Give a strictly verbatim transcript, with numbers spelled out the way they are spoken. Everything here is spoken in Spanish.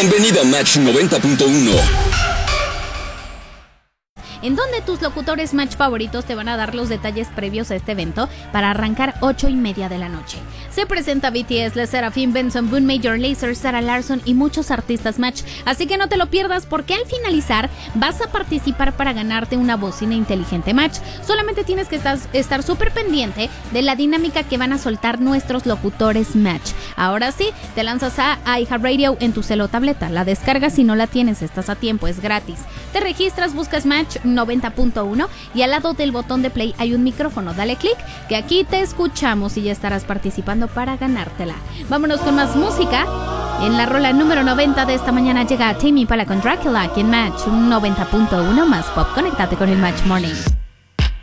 Bienvenido a Match noventa punto uno. En donde tus locutores Match favoritos te van a dar los detalles previos a este evento para arrancar ocho y media de la noche. Se presenta B T S, LE SSERAFIM, Benson Boone, Major Lazer, Sarah Larson y muchos artistas Match, así que no te lo pierdas porque al finalizar vas a participar para ganarte una bocina inteligente Match. Solamente tienes que estar estar súper pendiente de la dinámica que van a soltar nuestros locutores Match. Ahora sí, te lanzas a iHeartRadio en tu cel o tableta, la descargas si no la tienes, estás a tiempo, es gratis. Te registras, buscas Match noventa punto uno y al lado del botón de play hay un micrófono, dale clic que aquí te escuchamos y ya estarás participando para ganártela. Vámonos con más música. En la rola número noventa de esta mañana llega Tame Impala con Dracula aquí en Match noventa punto uno más pop. Conéctate con el Match Morning.